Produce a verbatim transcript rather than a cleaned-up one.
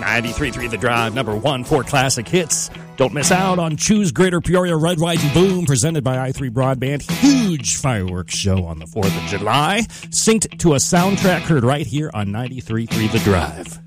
ninety-three point three The Drive, number one for classic hits. Don't miss out on Choose Greater Peoria Red, White, and Boom, presented by i three Broadband. Huge fireworks show on the fourth of July, synced to a soundtrack heard right here on ninety-three point three The Drive.